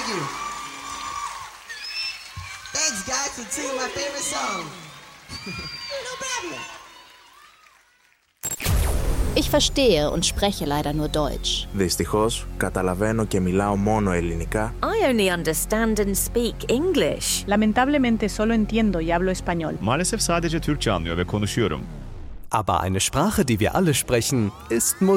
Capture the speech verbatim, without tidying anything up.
Thank you. Thanks, guys, for singing my favorite song. No problem. Ich verstehe und spreche leider nur Deutsch. Δυστυχώς, καταλαβαίνω και μιλάω μόνο ελληνικά. I only understand and speak English. Lamentablemente solo entiendo y hablo español. Maalesef sadece Türkçe anlıyor ve konuşuyorum. Aber eine Sprache, die wir alle sprechen, ist